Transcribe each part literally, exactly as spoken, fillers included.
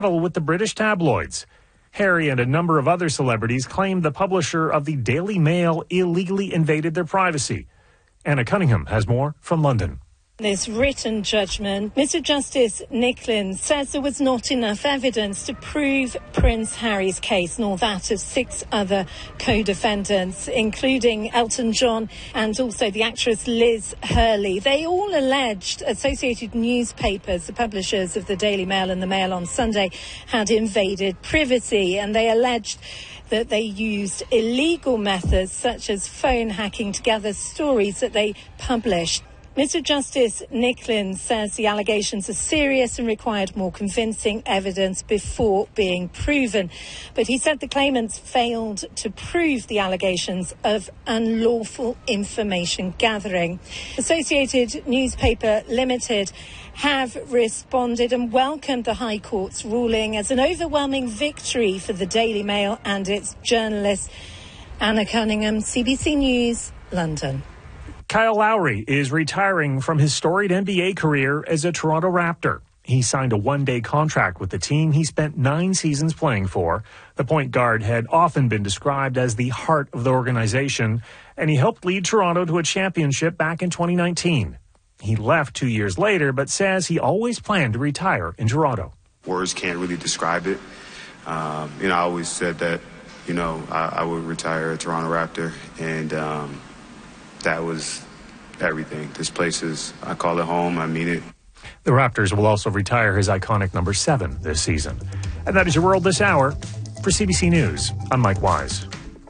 with the British tabloids. Harry and a number of other celebrities claimed the publisher of the Daily Mail illegally invaded their privacy. Anna Cunningham has more from London. This written judgment, Mister Justice Nicklin says there was not enough evidence to prove Prince Harry's case, nor that of six other co-defendants, including Elton John and also the actress Liz Hurley. They all alleged Associated Newspapers, the publishers of the Daily Mail and the Mail on Sunday, had invaded privacy, and they alleged that they used illegal methods such as phone hacking to gather stories that they published. Mister Justice Nicklin says the allegations are serious and required more convincing evidence before being proven. But he said the claimants failed to prove the allegations of unlawful information gathering. Associated Newspaper Limited have responded and welcomed the High Court's ruling as an overwhelming victory for the Daily Mail and its journalists. Anna Cunningham, C B C News, London. Kyle Lowry is retiring from his storied N B A career as a Toronto Raptor. He signed a one-day contract with the team he spent nine seasons playing for. The point guard had often been described as the heart of the organization, and he helped lead Toronto to a championship back in twenty nineteen. He left two years later, but says he always planned to retire in Toronto. Words can't really describe it. Um, you know, I always said that, you know, I, I would retire a Toronto Raptor, and um, that was everything. This place is, I call it home. I mean it. The Raptors will also retire his iconic number seven this season. And that is your world this hour. For C B C News, I'm Mike Wise.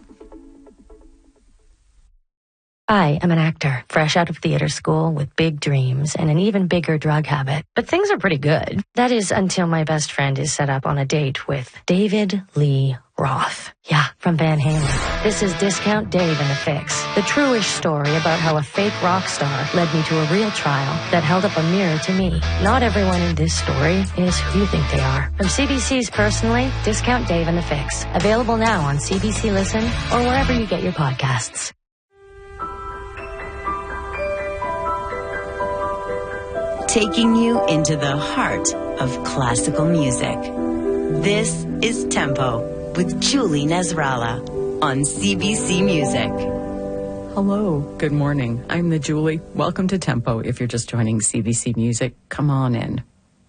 I am an actor, fresh out of theater school with big dreams and an even bigger drug habit. But things are pretty good. That is until my best friend is set up on a date with David Lee Roth. Yeah, from Van Halen. This is Discount Dave and the Fix, the true-ish story about how a fake rock star led me to a real trial that held up a mirror to me. Not everyone in this story is who you think they are. From C B C's Personally, Discount Dave and the Fix. Available now on C B C Listen or wherever you get your podcasts. Taking you into the heart of classical music. This is Tempo with Julie Nasrallah on C B C Music. Hello, good morning. I'm the Julie. Welcome to Tempo. If you're just joining C B C Music, come on in.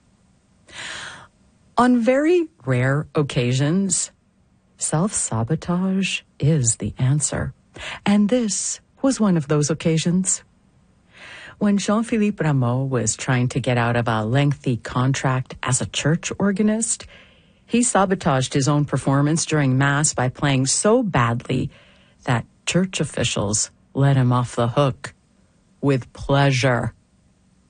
On very rare occasions, self-sabotage is the answer. And this was one of those occasions. When Jean-Philippe Rameau was trying to get out of a lengthy contract as a church organist, he sabotaged his own performance during Mass by playing so badly that church officials let him off the hook with pleasure.